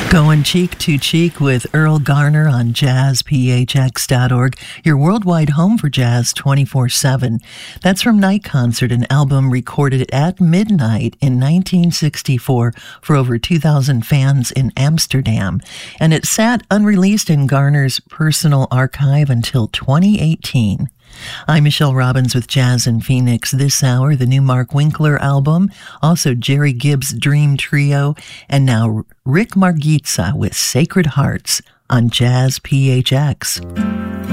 Going cheek to cheek with Earl Garner on jazzphx.org, your worldwide home for jazz 24/7. That's from Night Concert, an album recorded at midnight in 1964 for over 2,000 fans in Amsterdam. And it sat unreleased in Garner's personal archive until 2018. I'm Michelle Robbins with Jazz in Phoenix. This hour, the new Mark Winkler album, also Jerry Gibbs' Dream Trio, and now Rick Margitza with Sacred Hearts on Jazz PHX.